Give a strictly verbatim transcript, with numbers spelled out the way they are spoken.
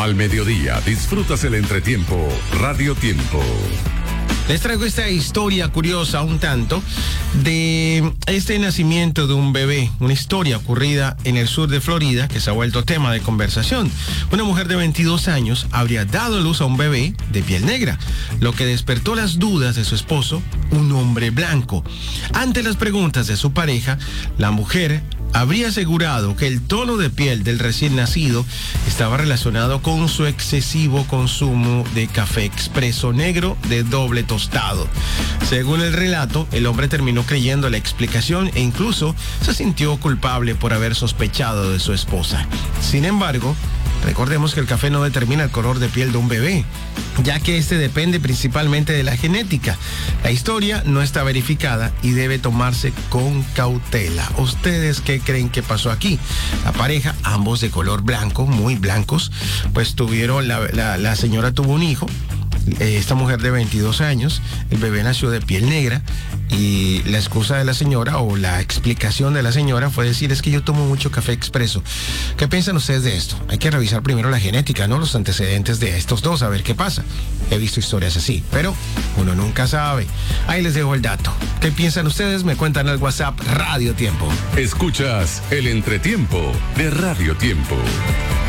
Al mediodía disfrutas el entretiempo Radio Tiempo. Les traigo esta historia curiosa un tanto de este nacimiento de un bebé, una historia ocurrida en el sur de Florida que se ha vuelto tema de conversación. Una mujer de veintidós años habría dado a luz a un bebé de piel negra, lo que despertó las dudas de su esposo, un hombre blanco. Ante las preguntas de su pareja, la mujer habría asegurado que el tono de piel del recién nacido estaba relacionado con su excesivo consumo de café expreso negro de doble tostado. Según el relato, el hombre terminó creyendo la explicación e incluso se sintió culpable por haber sospechado de su esposa. Sin embargo, recordemos que el café no determina el color de piel de un bebé, ya que este depende principalmente de la genética. La historia no está verificada y debe tomarse con cautela. ¿Ustedes qué creen que pasó aquí? La pareja, ambos de color blanco, muy blancos, pues tuvieron, la, la, la señora tuvo un hijo. Esta mujer de veintidós años, el bebé nació de piel negra y la excusa de la señora o la explicación de la señora fue decir, es que yo tomo mucho café expreso. ¿Qué piensan ustedes de esto? Hay que revisar primero la genética, ¿no? Los antecedentes de estos dos, a ver qué pasa. He visto historias así, pero uno nunca sabe. Ahí les dejo el dato. ¿Qué piensan ustedes? Me cuentan al WhatsApp Radio Tiempo. Escuchas el entretiempo de Radio Tiempo.